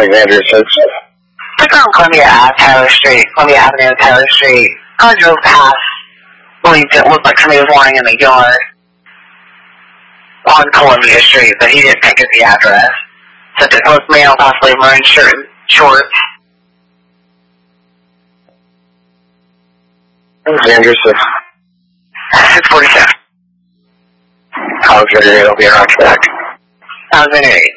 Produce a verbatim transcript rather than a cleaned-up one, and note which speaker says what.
Speaker 1: Alexandria six.
Speaker 2: It's on Columbia Ave, Tyler Street, Columbia Avenue, Tyler Street. I drove past, believed it looked like somebody was lying in the yard on Columbia Street, but he didn't pick up the address. Said it was male, possibly maroon shirt and shorts.
Speaker 1: Alexandria six.
Speaker 2: six forty-seven.
Speaker 1: Alexandria eight, I'll be around back.
Speaker 2: Alexandria eight.